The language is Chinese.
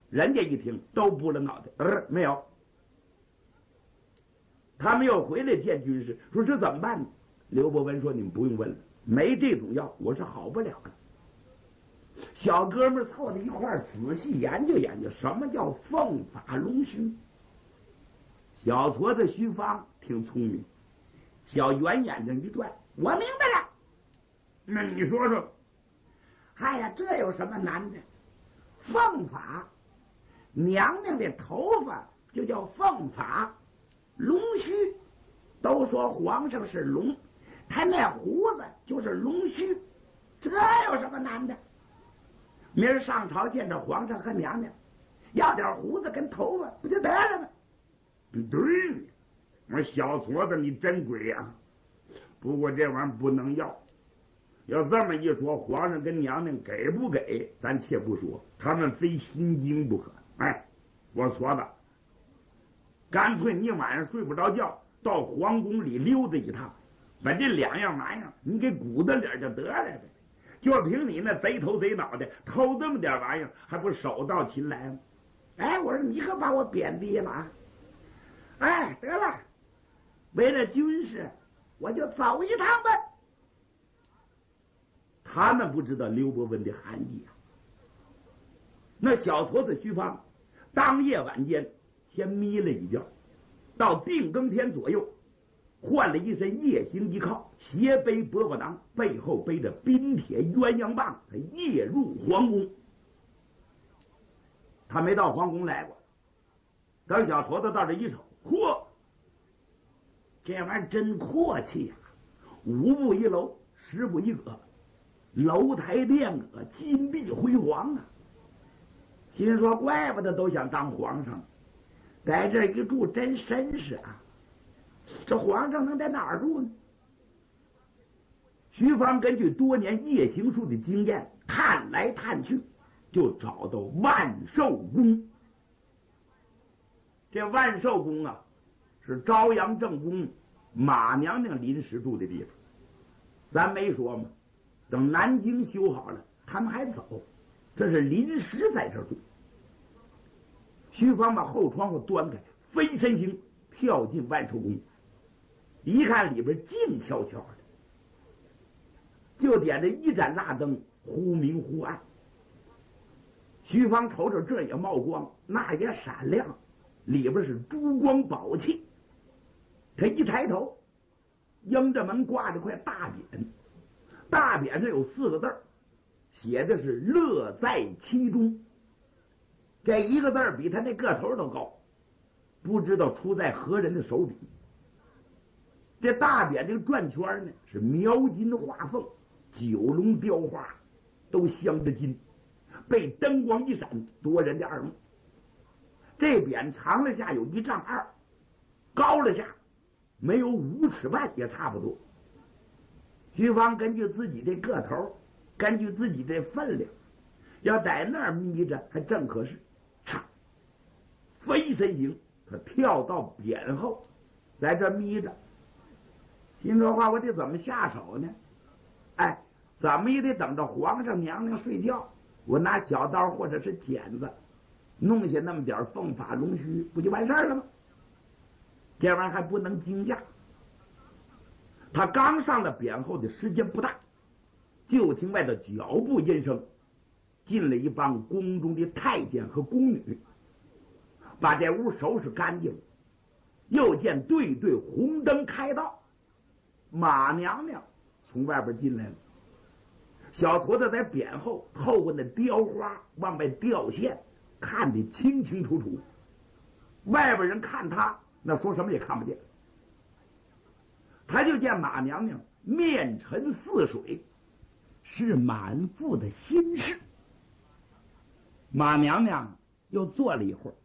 人家一听都拨了脑袋，没有。他们又回来见军师，说这怎么办呢？刘伯温说：“你们不用问了，没这种药，我是好不了的。”小哥们凑在一块儿，仔细研究研究，什么叫凤法龙须。小矬子徐芳挺聪明，小圆眼睛一转，我明白了。那你说说。哎呀，这有什么难的？凤发，娘娘的头发就叫凤发，龙须，都说皇上是龙，他那胡子就是龙须，这有什么难的？明儿上朝见着皇上和娘娘，要点胡子跟头发不就得了吗？对，我小矬子你真鬼呀！不过这玩意儿不能要。要这么一说，皇上跟娘娘给不给咱且不说，他们非心惊不可。哎，我说吧，干脆你晚上睡不着觉，到皇宫里溜达一趟，把这两样玩意儿你给鼓捣点就得了呗。就凭你那贼头贼脑的偷这么点玩意儿，还不手到擒来吗？哎，我说你可把我贬低了啊！哎，得了，为了军事，我就走一趟吧。他们不知道刘伯温的含义啊。那小矬子徐芳当夜晚间先眯了一觉，到定更天左右，换了一身夜行衣靠，斜背饽饽囊，背后背着冰铁鸳鸯棒，他夜入皇宫。他没到皇宫来过，等小矬子到这一瞅，嚯，这玩意儿真阔气呀！5步1楼，10步1阁，楼台殿阁，金碧辉煌啊！心说怪不得都想当皇上，在这一住真绅士啊！这皇上能在哪儿住呢？徐芳根据多年夜行术的经验，探来探去，就找到万寿宫。这万寿宫啊，是朝阳正宫马娘娘临时住的地方。咱没说吗？等南京修好了，他们还走，这是临时在这住。徐芳把后窗户端开，飞身行跳进万寿宫，一看里边静悄悄的，就点着一盏蜡灯，忽明忽暗。徐芳瞅瞅，这也冒光，那也闪亮，里边是珠光宝气。他一抬头，迎着门挂着块大匾，大匾上有4个字，写的是乐在其中。这一个字比他那个头都高，不知道出在何人的手笔。这大匾这个转圈呢，是描金画凤，9龙雕花，都镶着金，被灯光一闪，夺人的耳目。这匾长了下有1丈2，高了下没有5尺半也差不多。徐芳根据自己这个头，根据自己这分量，要在那儿眯着还正合适。飞身行，他跳到匾后，在这眯着。心说话，我得怎么下手呢？哎，怎么也得等着皇上娘娘睡觉，我拿小刀或者是剪子弄下那么点凤发龙须，不就完事儿了吗？这玩意儿还不能惊讶。他刚上了匾后的时间不大，就听外头脚步音声，进了一帮宫中的太监和宫女，把这屋收拾干净。又见对对红灯开道，马娘娘从外边进来了。小矬子在匾后透过那雕花往外掉线，看得清清楚楚。外边人看他，那说什么也看不见。他就见马娘娘面沉似水，是满腹的心事。马娘娘又坐了一会儿，